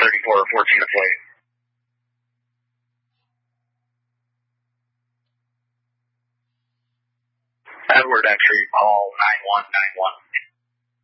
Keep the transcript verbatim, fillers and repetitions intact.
thirty-four or fourteen a plate. Edward entry, call nine one nine one.